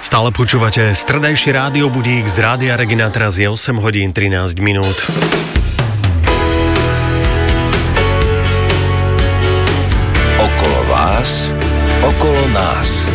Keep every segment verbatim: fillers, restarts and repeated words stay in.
Stále počúvate stredajší rádio budík z Rádia Regina, teraz je osem hodín trinásť minút. Okolo vás, okolo nás.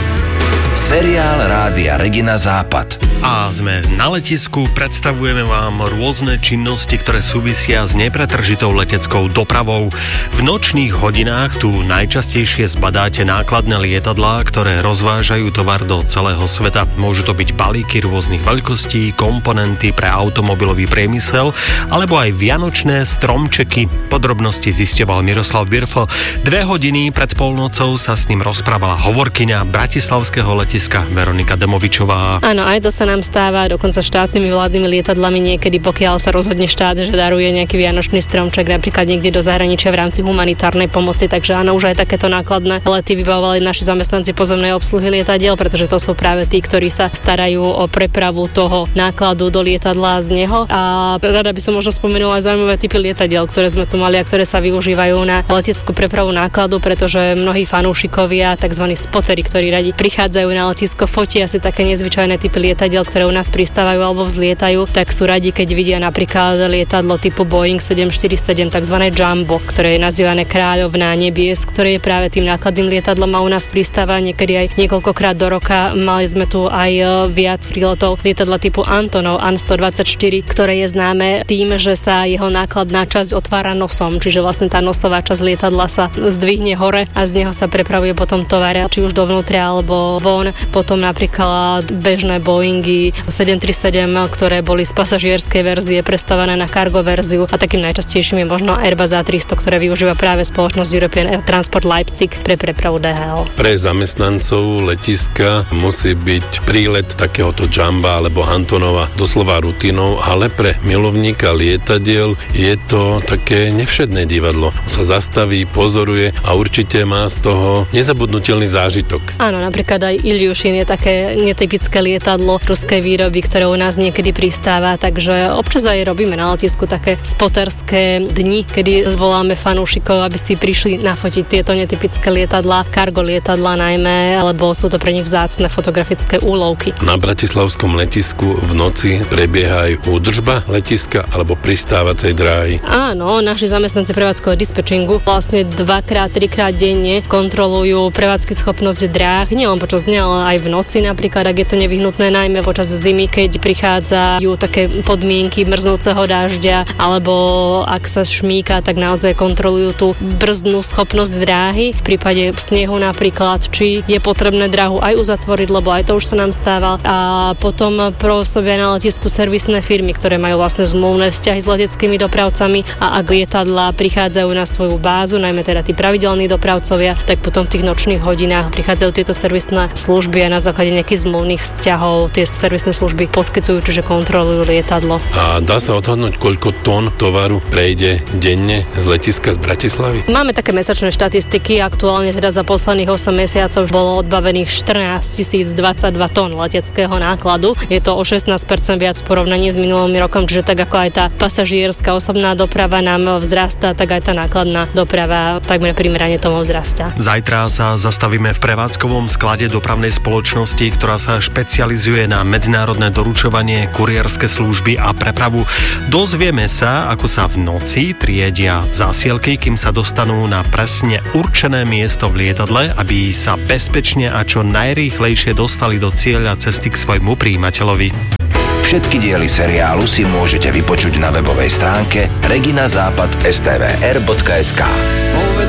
Seriál Rádia Regina Západ. A sme na letisku, predstavujeme vám rôzne činnosti, ktoré súvisia s nepretržitou leteckou dopravou. V nočných hodinách tu najčastejšie zbadáte nákladné lietadlá, ktoré rozvážajú tovar do celého sveta. Môžu to byť balíky rôznych veľkostí, komponenty pre automobilový priemysel, alebo aj vianočné stromčeky. Podrobnosti zisťoval Miroslav Birfl. Dve hodiny pred polnocou sa s ním rozprávala hovorkyňa bratislavského letiska Veronika Demovičová. Áno, aj to sa nám stáva dokonca štátnymi vládnymi lietadlami niekedy, pokiaľ sa rozhodne štát, že daruje nejaký vianočný stromček napríklad niekde do zahraničia v rámci humanitárnej pomoci. Takže áno, už aj takéto nákladné lety vybavovali naši zamestnanci pozemnej obsluhy lietadiel, pretože to sú práve tí, ktorí sa starajú o prepravu toho nákladu do lietadla z neho. A rada by som možno spomenula aj zaujímavé typy lietadiel, ktoré sme tu mali a ktoré sa využívajú na leteckú prepravu nákladu, pretože mnohí fanúšikovia, tzv. Spotery, ktorí radi prichádzajú na letisko, fotia si také nezvyčajné typy lietadiel, ktoré u nás pristávajú alebo vzlietajú, tak sú radi, keď vidia napríklad lietadlo typu Boeing sedem štyri sedem, tzv. Jumbo, ktoré je nazývané Kráľovná nebies, ktoré je práve tým nákladným lietadlom a u nás pristáva niekedy aj niekoľkokrát do roka. Mali sme tu aj viac príletov lietadla typu Antonov An stodvadsaťštyri, ktoré je známe tým, že sa jeho nákladná časť otvára nosom, čiže vlastne tá nosová časť lietadla sa zdvihne hore a z neho sa prepravuje potom tovar, či už dovnútra alebo von. Potom napríklad bežné Boeingy sedem tri sedem, ktoré boli z pasažierskej verzie prestavané na cargo verziu a takým najčastejším je možno Airbus á tristo, ktoré využíva práve spoločnosť European Air Transport Leipzig pre prepravu dé há el. Pre zamestnancov letiska musí byť prílet takéhoto Jamba alebo Antonova doslova rutinou, ale pre milovníka lietadiel je to také nevšedné divadlo. Sa zastaví, pozoruje a určite má z toho nezabudnutelný zážitok. Áno, napríklad aj Ilyushin je také netypické lietadlo ruskej výroby, ktoré u nás niekedy pristáva, takže občas aj robíme na letisku také spoterské dni, kedy zvoláme fanúšikov, aby si prišli nafotiť tieto netypické lietadlá, cargo lietadlá najmä, lebo sú to pre nich vzácne fotografické úlovky. Na bratislavskom letisku v noci prebieha aj údržba letiska alebo pristávacej dráhy. Áno, naši zamestnanci prevádzkového dispečingu vlastne dvakrát, trikrát denne kontrolujú prevádzky schopnosť dráh, nielen počas dňa, ale aj v noci napríklad, ak je to nevyhnutné, najmä počas zimy, keď prichádzajú také podmienky mrznúceho dážďa, alebo ak sa šmíka, tak naozaj kontrolujú tú brzdnú schopnosť dráhy. V prípade snehu napríklad, či je potrebné dráhu aj uzatvoriť, lebo aj to už sa nám stáva. A potom pôsobia na letisku servisné firmy, ktoré majú vlastne zmluvné vzťahy s leteckými dopravcami a ak lietadlá prichádzajú na svoju bázu, najmä teda tí pravidelní dopravcovia, tak potom v tých nočných hodinách prichádzajú tieto servisné služby a na základe nejakých zmluvných vzťahov tie servisné služby poskytujú, čiže kontrolujú lietadlo. A dá sa odhadnúť, koľko tón tovaru prejde denne z letiska z Bratislavy? Máme také mesačné štatistiky, aktuálne teda za posledných osem mesiacov bolo odbavených štrnásťtisícdvadsaťdva tón leteckého nákladu. Je to o šestnásť percent viac v porovnaní s minulým rokom, čiže tak ako aj tá pasažierská osobná doprava nám vzrastá, tak aj tá nákladná doprava takmer primerane tomu vzrastá. Zajtra sa zastavíme v prevádzkovom sklade dopravnej spoločnosti, ktorá sa špecializuje na medzinárodné doručovanie, kurierské služby a prepravu. Dozvieme sa, ako sa v noci triedia zásielky, kým sa dostanú na presne určené miesto v lietadle, aby sa bezpečne a čo najrýchlejšie dostali do cieľa cesty k svojmu prijímateľovi. Všetky diely seriálu si môžete vypočuť na webovej stránke regina západ bodka es té vé er bodka es ká.